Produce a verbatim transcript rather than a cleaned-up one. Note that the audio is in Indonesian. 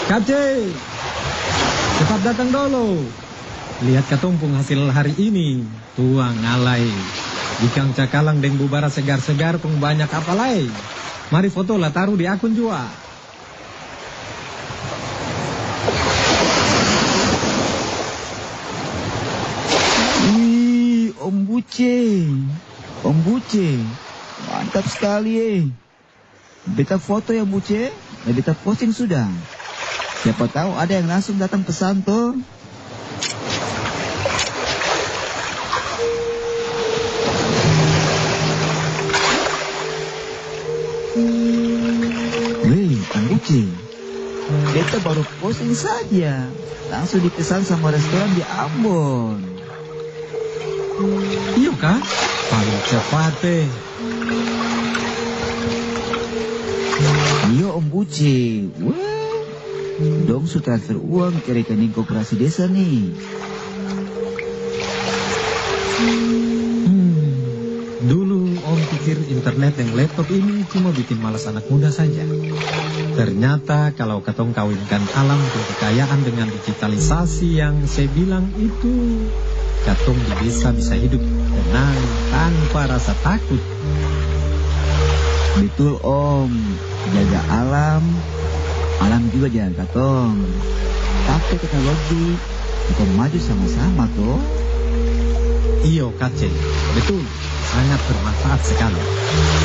Kace, cepat datang dulu. Lihat katumpung hasil hari ini. Tuang alai. Ikan cakalang deng bubara segar-segar pun banyak apalai. Mari foto lah taruh di akun juga. Wih, Om Buce. Om Buce. Mantap sekali eh. Beta foto ya Buce. Ya, beta posting sudah. Siapa tahu ada yang langsung datang pesan tuh. Wih, Om Buce. Beta baru posting saja. Langsung dipesan sama restoran di Ambon. Iya kah? Paling cepat eh. Iya Om Buce. Wah, dong su transfer uang ke rekening koperasi desa nih. Hmm, dulu Om pikir internet dan laptop ini cuma bikin malas anak muda saja. Ternyata kalau katong kawinkan alam dan kekayaan dengan digitalisasi yang saya bilang itu, katong di desa bisa hidup tenang tanpa rasa takut. Betul Om. Jaga alam, alam juga jaga katong. Pakai teknologi, kita maju sama-sama toh. Iyo Kace, betul, sangat bermanfaat sekali.